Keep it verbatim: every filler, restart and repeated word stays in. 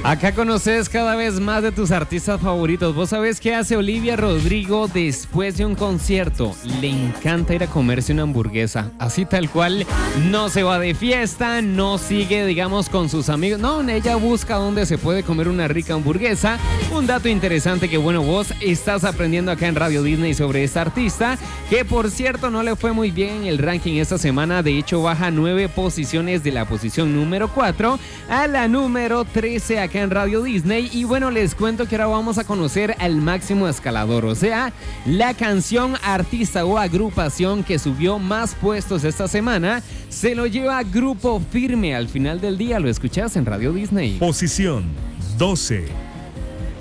Acá conoces cada vez más de tus artistas favoritos. ¿Vos sabés qué hace Olivia Rodrigo después de un concierto? Le encanta ir a comerse una hamburguesa. Así tal cual, no se va de fiesta, no sigue, digamos, con sus amigos. No, ella busca dónde se puede comer una rica hamburguesa. Un dato interesante que, bueno, vos estás aprendiendo acá en Radio Disney sobre esta artista, que por cierto no le fue muy bien en el ranking esta semana. De hecho, baja nueve posiciones de la posición número cuatro a la número trece acá en Radio Disney. Y bueno, les cuento que ahora vamos a conocer al máximo escalador, o sea, la canción, artista o agrupación que subió más puestos esta semana. Se lo lleva Grupo Firme. Al final del día lo escuchas en Radio Disney. Posición doce.